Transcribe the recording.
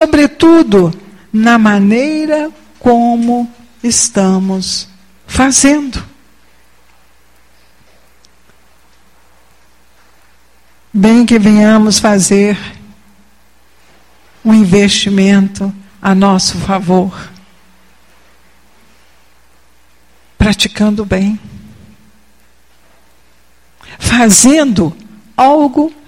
sobretudo na maneira como estamos fazendo. Bem que venhamos fazer um investimento a nosso favor, praticando bem, fazendo algo